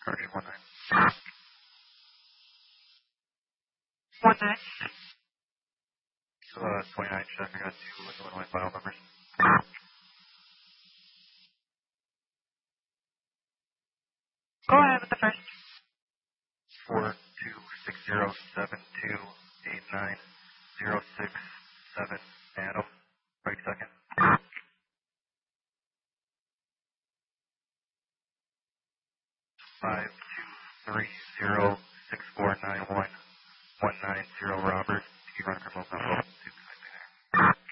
Sergeant 19. 19. 29, check. I got two Illinois file numbers. Go ahead with the first. 4260728906 Adam. Right second. 52306491 190 Robert. You run criminal number 2 there.